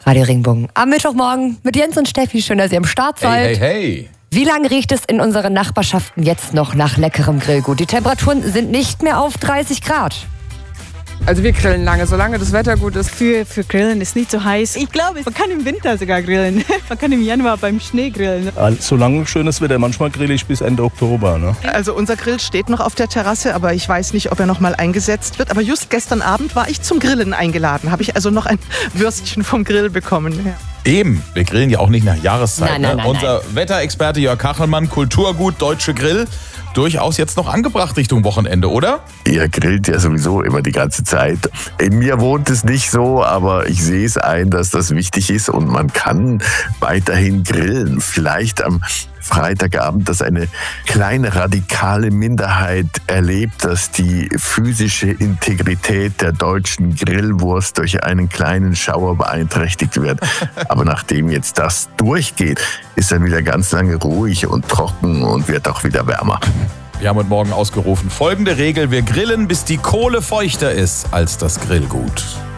Radio Regenbogen. Am Mittwochmorgen mit Jens und Steffi. Schön, dass ihr am Start seid. Hey. Wie lange riecht es in unseren Nachbarschaften jetzt noch nach leckerem Grillgut? Die Temperaturen sind nicht mehr auf 30 Grad. Also wir grillen lange, solange das Wetter gut ist. Für Grillen ist nicht so heiß. Ich glaube, man kann im Winter sogar grillen. Man kann im Januar beim Schnee grillen. Solange schönes Wetter, manchmal grill ich bis Ende Oktober. Ne? Also unser Grill steht noch auf der Terrasse, aber ich weiß nicht, ob er noch mal eingesetzt wird. Aber just gestern Abend war ich zum Grillen eingeladen. Habe ich also noch ein Würstchen vom Grill bekommen. Ja. Eben, wir grillen ja auch nicht nach Jahreszeit. Nein. Unser Wetterexperte Jörg Kachelmann, Kulturgut Deutsche Grill, durchaus jetzt noch angebracht Richtung Wochenende, oder? Ihr grillt ja sowieso immer die ganze Zeit. In mir wohnt es nicht so, aber ich sehe es ein, dass das wichtig ist und man kann weiterhin grillen. Vielleicht am Freitagabend, dass eine kleine radikale Minderheit erlebt, dass die physische Integrität der deutschen Grillwurst durch einen kleinen Schauer beeinträchtigt wird. Aber nachdem jetzt das durchgeht, ist dann wieder ganz lange ruhig und trocken und wird auch wieder wärmer. Wir haben heute Morgen ausgerufen, folgende Regel: Wir grillen, bis die Kohle feuchter ist als das Grillgut.